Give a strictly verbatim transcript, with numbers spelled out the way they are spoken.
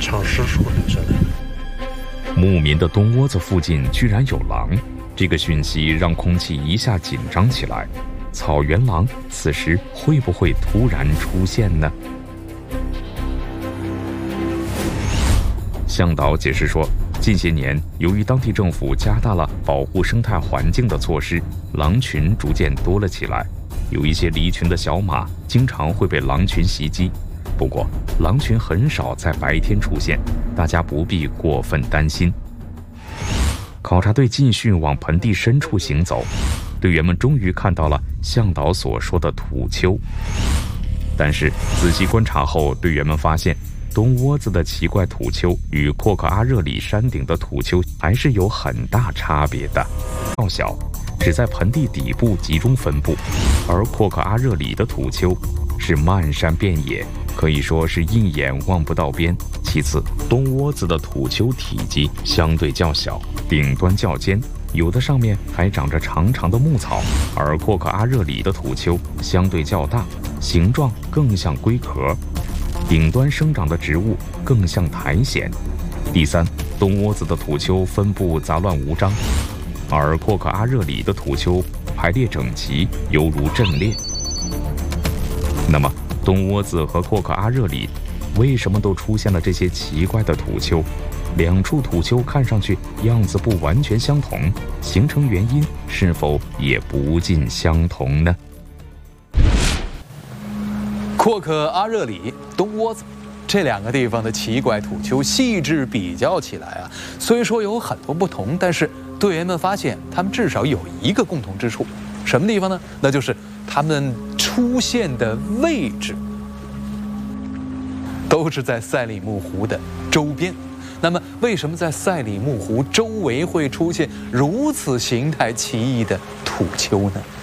抢食出来之类的。 牧民的冬窝子附近居然有狼，这个讯息让空气一下紧张起来。草原狼此时会不会突然出现呢？向导解释说，近些年由于当地政府加大了保护生态环境的措施，狼群逐渐多了起来。有一些离群的小马经常会被狼群袭击，不过狼群很少在白天出现，大家不必过分担心。考察队继续往盆地深处行走，队员们终于看到了向导所说的土丘。但是仔细观察后，队员们发现冬窝子的奇怪土丘与阔克阿热里山顶的土丘还是有很大差别的。较小，只在盆地底部集中分布，而阔克阿热里的土丘是漫山遍野，可以说是一眼望不到边。其次，冬窝子的土丘体积相对较小，顶端较尖，有的上面还长着长长的牧草，而阔克阿热里的土丘相对较大，形状更像龟壳，顶端生长的植物更像苔藓。第三，冬窝子的土丘分布杂乱无章，而阔克阿热里的土丘排列整齐，犹如阵列。那么，冬窝子和阔克阿热里为什么都出现了这些奇怪的土丘？两处土丘看上去样子不完全相同，形成原因是否也不尽相同呢？ 阔克阿热里、冬窝子这两个地方的奇怪土丘细致比较起来啊，虽说有很多不同，但是队员们发现它们至少有一个共同之处，什么地方呢？那就是它们出现的位置都是在赛里木湖的周边。那么，为什么在赛里木湖周围会出现如此形态奇异的土丘呢？